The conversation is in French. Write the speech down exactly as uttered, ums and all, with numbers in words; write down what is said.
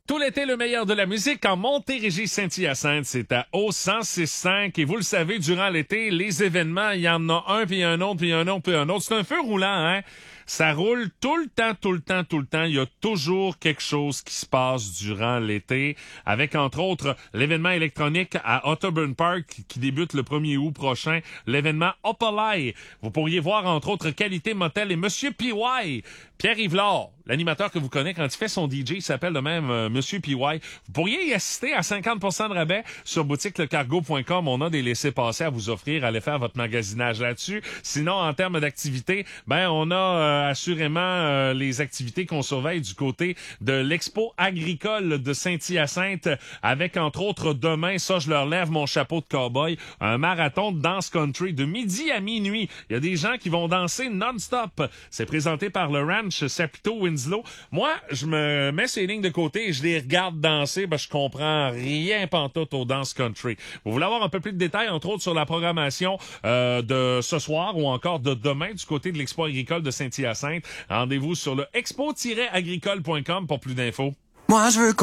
Tout l'été, le meilleur de la musique en Montérégie-Saint-Hyacinthe, c'est à O cent six cinq. Et vous le savez, durant l'été, les événements, il y en a un, puis un autre, puis un autre, puis un autre. C'est un feu roulant, hein? Ça roule tout le temps, tout le temps, tout le temps. Il y a toujours quelque chose qui se passe durant l'été, avec entre autres l'événement électronique à Otterburn Park qui débute le premier août prochain, l'événement Opalai. Vous pourriez voir entre autres Qualité Motel et Monsieur P Y. Pierre-Yves Laure, l'animateur que vous connaissez quand il fait son D J, il s'appelle de même euh, Monsieur P Y. Vous pourriez y assister à cinquante pour cent de rabais sur boutique le cargo point com. On a des laissez-passer à vous offrir. Allez faire votre magasinage là-dessus. Sinon, en termes d'activités, ben on a euh, assurément euh, les activités qu'on surveille du côté de l'Expo agricole de Saint-Hyacinthe avec, entre autres, demain, ça, je leur lève mon chapeau de cow-boy, un marathon de danse country de midi à minuit. Il y a des gens qui vont danser non-stop. C'est présenté par le Ranch Sapito Winslow. Moi, je me mets ces lignes de côté et je les regarde danser, ben, je comprends rien pantoute aux danses country. Vous voulez avoir un peu plus de détails, entre autres, sur la programmation euh, de ce soir ou encore de demain du côté de l'Expo agricole de Saint-Hyacinthe. Rendez-vous sur le expo tiret agricole point com pour plus d'infos. Moi, je veux